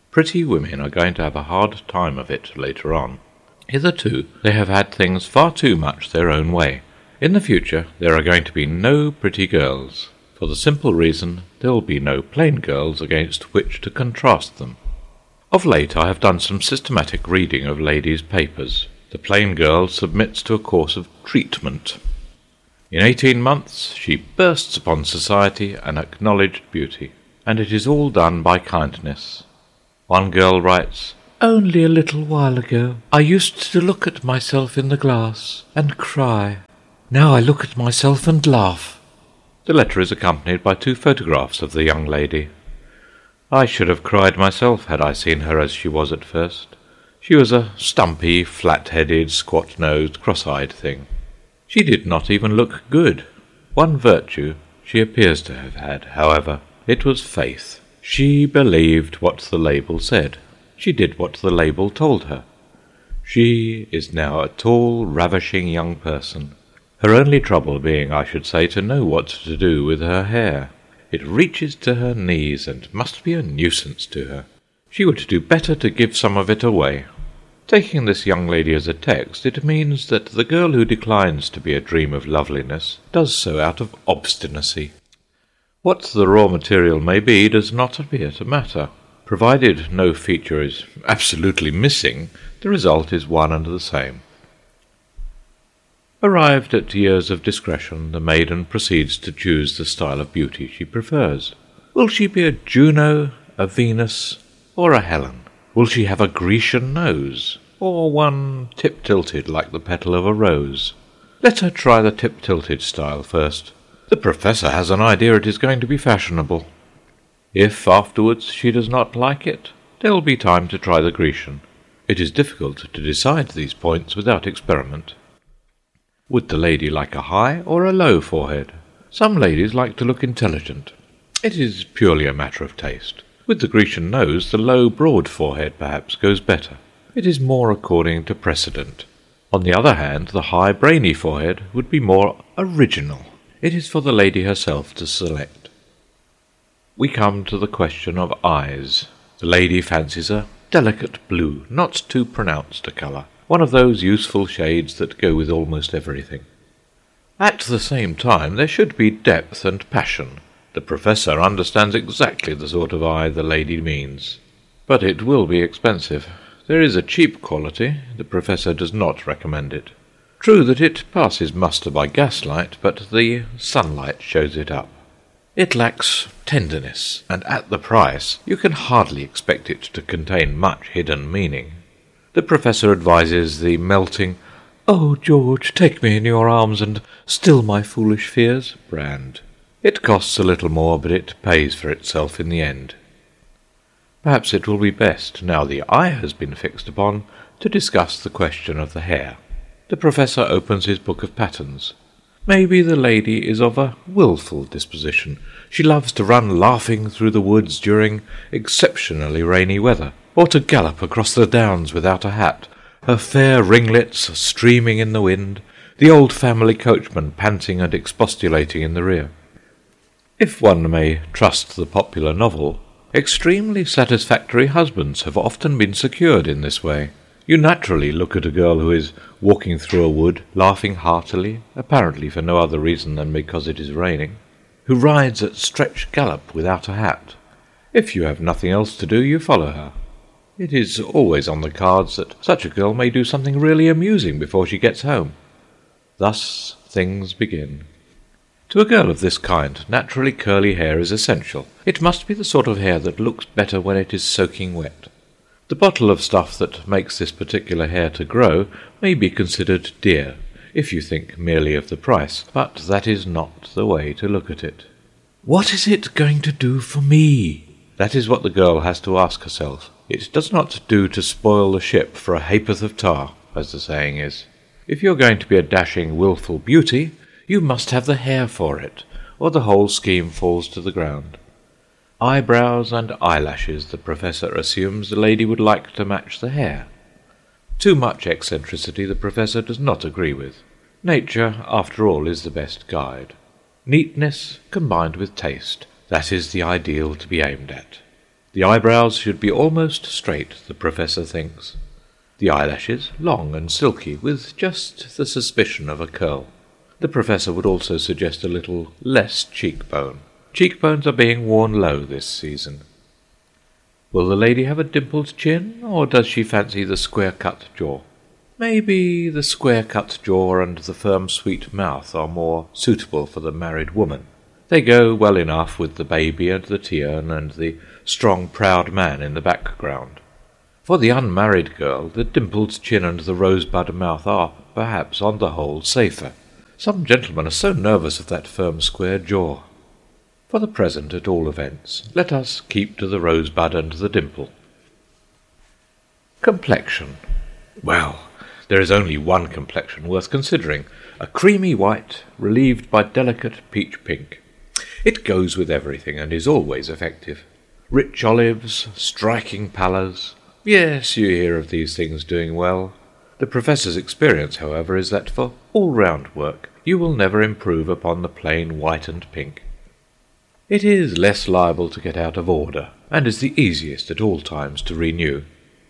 Pretty women are going to have a hard time of it later on. Hitherto they have had things far too much their own way. In the future there are going to be no pretty girls, for the simple reason there will be no plain girls against which to contrast them. Of late I have done some systematic reading of ladies' papers. The plain girl submits to a course of treatment. In 18 months she bursts upon society an acknowledged beauty, and it is all done by kindness. One girl writes, "Only a little while ago I used to look at myself in the glass and cry. Now I look at myself and laugh." The letter is accompanied by 2 photographs of the young lady. I should have cried myself had I seen her as she was at first. She was a stumpy, flat-headed, squat-nosed, cross-eyed thing. She did not even look good. One virtue she appears to have had, however. It was faith. She believed what the label said. She did what the label told her. She is now a tall, ravishing young person. Her only trouble being, I should say, to know what to do with her hair. It reaches to her knees and must be a nuisance to her. She would do better to give some of it away. Taking this young lady as a text, it means that the girl who declines to be a dream of loveliness does so out of obstinacy. What the raw material may be does not appear to matter. Provided no feature is absolutely missing, the result is one and the same. Arrived at years of discretion, the maiden proceeds to choose the style of beauty she prefers. Will she be a Juno, a Venus, or a Helen? Will she have a Grecian nose, or one tip-tilted like the petal of a rose? Let her try the tip-tilted style first. The professor has an idea it is going to be fashionable. If afterwards she does not like it, there will be time to try the Grecian. It is difficult to decide these points without experiment. Would the lady like a high or a low forehead? Some ladies like to look intelligent. It is purely a matter of taste. With the Grecian nose, the low, broad forehead perhaps goes better. It is more according to precedent. On the other hand, the high, brainy forehead would be more original. It is for the lady herself to select. We come to the question of eyes. The lady fancies a delicate blue, not too pronounced a colour, one of those useful shades that go with almost everything. At the same time, there should be depth and passion. The professor understands exactly the sort of eye the lady means. But it will be expensive. There is a cheap quality. The professor does not recommend it. True that it passes muster by gaslight, but the sunlight shows it up. It lacks tenderness, and at the price you can hardly expect it to contain much hidden meaning. The professor advises the melting, "Oh, George, take me in your arms and still my foolish fears" brand. It costs a little more, but it pays for itself in the end. Perhaps it will be best, now the eye has been fixed upon, to discuss the question of the hair. The professor opens his book of patterns. Maybe the lady is of a wilful disposition. She loves to run laughing through the woods during exceptionally rainy weather, or to gallop across the downs without a hat, her fair ringlets streaming in the wind, the old family coachman panting and expostulating in the rear. If one may trust the popular novel, extremely satisfactory husbands have often been secured in this way. You naturally look at a girl who is walking through a wood, laughing heartily, apparently for no other reason than because it is raining, who rides at stretch gallop without a hat. If you have nothing else to do, you follow her. It is always on the cards that such a girl may do something really amusing before she gets home. Thus things begin. To a girl of this kind, naturally curly hair is essential. It must be the sort of hair that looks better when it is soaking wet. The bottle of stuff that makes this particular hair to grow may be considered dear, if you think merely of the price, but that is not the way to look at it. What is it going to do for me? That is what the girl has to ask herself. It does not do to spoil the ship for a ha'porth of tar, as the saying is. If you are going to be a dashing, wilful beauty, you must have the hair for it, or the whole scheme falls to the ground. Eyebrows and eyelashes, the professor assumes the lady would like to match the hair. Too much eccentricity the professor does not agree with. Nature, after all, is the best guide. Neatness combined with taste, that is the ideal to be aimed at. The eyebrows should be almost straight, the Professor thinks. The eyelashes long and silky, with just the suspicion of a curl. The Professor would also suggest a little less cheekbone. Cheekbones are being worn low this season. Will the lady have a dimpled chin, or does she fancy the square-cut jaw? Maybe the square-cut jaw and the firm, sweet mouth are more suitable for the married woman. They go well enough with the baby and the tea urn and the strong, proud man in the background. For the unmarried girl, the dimpled chin and the rosebud mouth are, perhaps, on the whole, safer. Some gentlemen are so nervous of that firm, square jaw. For the present, at all events, let us keep to the rosebud and the dimple. Complexion. Well, there is only one complexion worth considering, a creamy white, relieved by delicate peach pink. It goes with everything, and is always effective. Rich olives, striking pallours. Yes, you hear of these things doing well. The Professor's experience, however, is that for all-round work you will never improve upon the plain white and pink. It is less liable to get out of order, and is the easiest at all times to renew.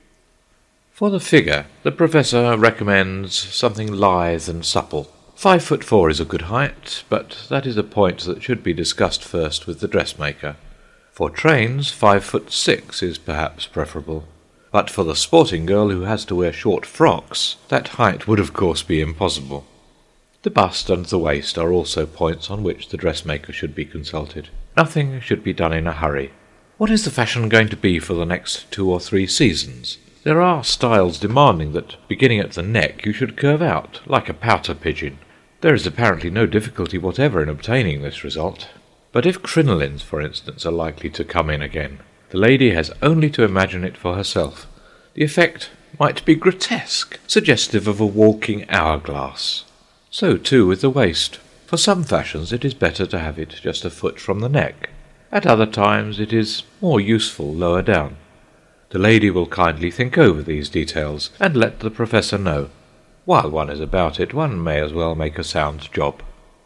For the figure, the Professor recommends something lithe and supple. 5'4" is a good height, but that is a point that should be discussed first with the dressmaker. For trains, 5'6" is perhaps preferable. But for the sporting girl who has to wear short frocks, that height would of course be impossible. The bust and the waist are also points on which the dressmaker should be consulted. Nothing should be done in a hurry. What is the fashion going to be for the next 2 or 3 seasons? There are styles demanding that, beginning at the neck, you should curve out, like a pouter pigeon. There is apparently no difficulty whatever in obtaining this result. But if crinolines, for instance, are likely to come in again, the lady has only to imagine it for herself. The effect might be grotesque, suggestive of a walking hourglass. So, too, with the waist. For some fashions it is better to have it just a foot from the neck. At other times it is more useful lower down. The lady will kindly think over these details, and let the Professor know. While one is about it, one may as well make a sound job.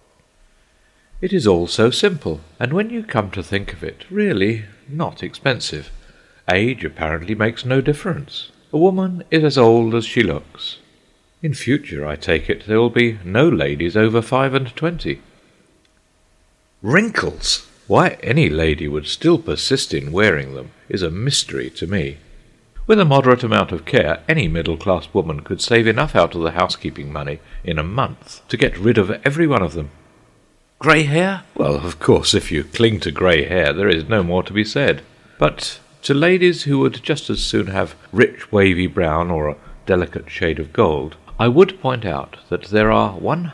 It is all so simple, and when you come to think of it, really not expensive. Age apparently makes no difference. A woman is as old as she looks. In future, I take it, there will be no ladies over 25. Wrinkles! Why any lady would still persist in wearing them is a mystery to me. With a moderate amount of care, any middle-class woman could save enough out of the housekeeping money in a month to get rid of every one of them. Grey hair? Well, of course, if you cling to grey hair, there is no more to be said. But to ladies who would just as soon have rich wavy brown or a delicate shade of gold, I would point out that there are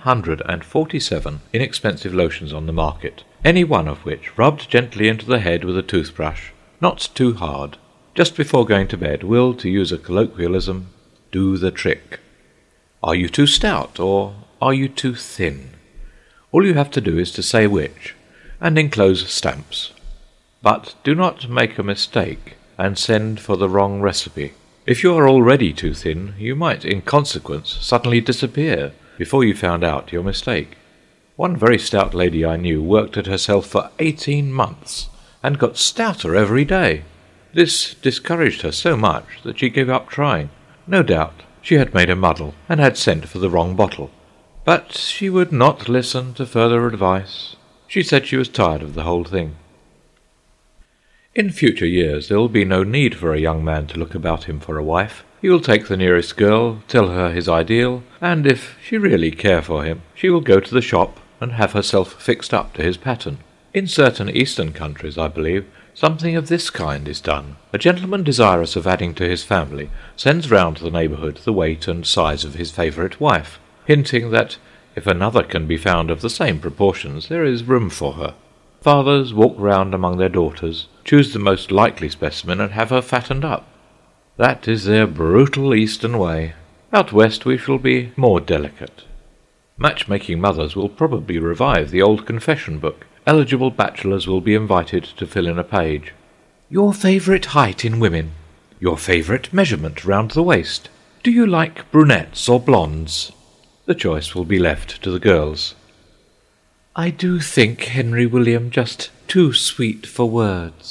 147 inexpensive lotions on the market, any one of which, rubbed gently into the head with a toothbrush, not too hard, just before going to bed, will, to use a colloquialism, do the trick. Are you too stout, or are you too thin? All you have to do is to say which, and enclose stamps. But do not make a mistake and send for the wrong recipe. If you are already too thin, you might, in consequence, suddenly disappear before you found out your mistake. One very stout lady I knew worked at herself for 18 months, and got stouter every day. This discouraged her so much that she gave up trying. No doubt she had made a muddle, and had sent for the wrong bottle. But she would not listen to further advice. She said she was tired of the whole thing. In future years there will be no need for a young man to look about him for a wife. He will take the nearest girl, tell her his ideal, and if she really care for him, she will go to the shop and have herself fixed up to his pattern. In certain eastern countries, I believe, something of this kind is done. A gentleman desirous of adding to his family sends round to the neighbourhood the weight and size of his favourite wife, hinting that if another can be found of the same proportions, there is room for her. Fathers walk round among their daughters, choose the most likely specimen, and have her fattened up. That is their brutal eastern way. Out west we shall be more delicate. Matchmaking mothers will probably revive the old confession book. Eligible bachelors will be invited to fill in a page. Your favourite height in women. Your favourite measurement round the waist. Do you like brunettes or blondes? The choice will be left to the girls. I do think Henry William just too sweet for words,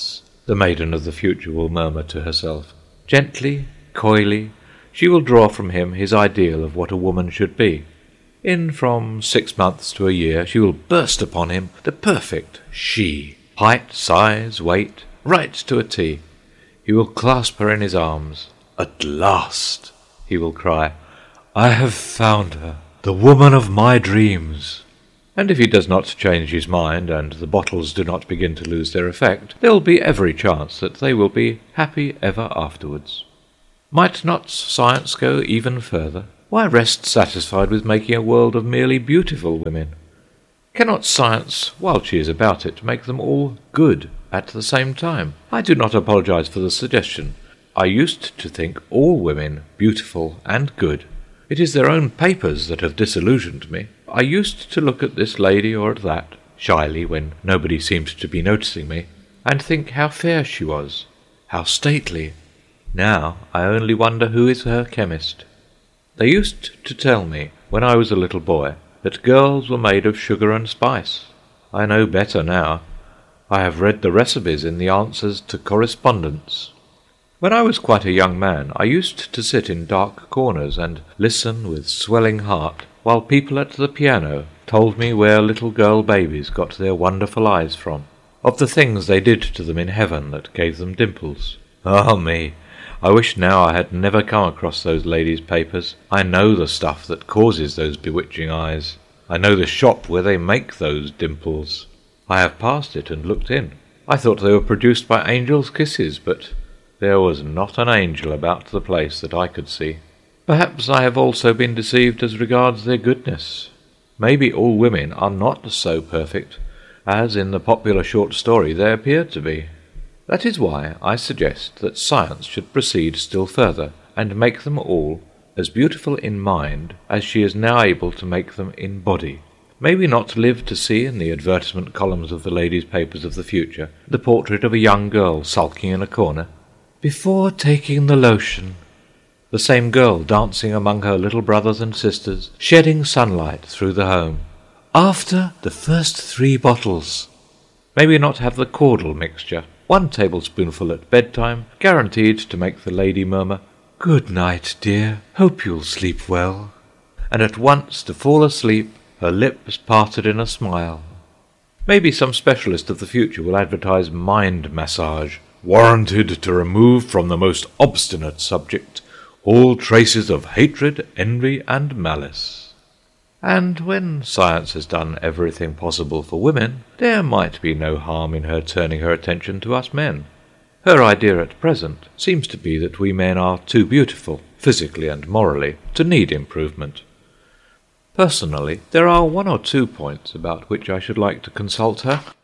the maiden of the future will murmur to herself. Gently, coyly, she will draw from him his ideal of what a woman should be. In from 6 months to a year she will burst upon him the perfect she. Height, size, weight, right to a T. He will clasp her in his arms. At last, he will cry, I have found her, the woman of my dreams. And if he does not change his mind, and the bottles do not begin to lose their effect, there will be every chance that they will be happy ever afterwards. Might not science go even further? Why rest satisfied with making a world of merely beautiful women? Cannot science, while she is about it, make them all good at the same time? I do not apologize for the suggestion. I used to think all women beautiful and good. It is their own papers that have disillusioned me. I used to look at this lady or at that, shyly when nobody seemed to be noticing me, and think how fair she was, how stately. Now I only wonder who is her chemist. They used to tell me, when I was a little boy, that girls were made of sugar and spice. I know better now. I have read the recipes in the answers to correspondence. When I was quite a young man, I used to sit in dark corners and listen with swelling heart while people at the piano told me where little girl babies got their wonderful eyes from, of the things they did to them in heaven that gave them dimples. Ah me! I wish now I had never come across those ladies' papers. I know the stuff that causes those bewitching eyes. I know the shop where they make those dimples. I have passed it and looked in. I thought they were produced by angels' kisses, but there was not an angel about the place that I could see. Perhaps I have also been deceived as regards their goodness. Maybe all women are not so perfect as in the popular short story they appear to be. That is why I suggest that science should proceed still further, and make them all as beautiful in mind as she is now able to make them in body. May we not live to see in the advertisement columns of the ladies' papers of the future the portrait of a young girl sulking in a corner? Before taking the lotion, the same girl dancing among her little brothers and sisters, shedding sunlight through the home. After the first 3 bottles. May we not have the caudle mixture? 1 tablespoonful at bedtime, guaranteed to make the lady murmur, Good night, dear, hope you'll sleep well, and at once to fall asleep, her lips parted in a smile. Maybe some specialist of the future will advertise mind massage, warranted to remove from the most obstinate subject all traces of hatred, envy, and malice. And when science has done everything possible for women, there might be no harm in her turning her attention to us men. Her idea at present seems to be that we men are too beautiful, physically and morally, to need improvement. Personally, there are 1 or 2 points about which I should like to consult her.